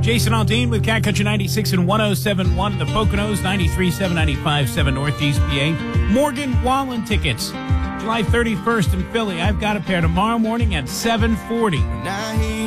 Jason Aldean with Cat Country 96 and 107.1 in the Poconos, 93.7, 95.7 Northeast PA. Morgan Wallen tickets, July 31st in Philly. I've got a pair tomorrow morning at 7:40.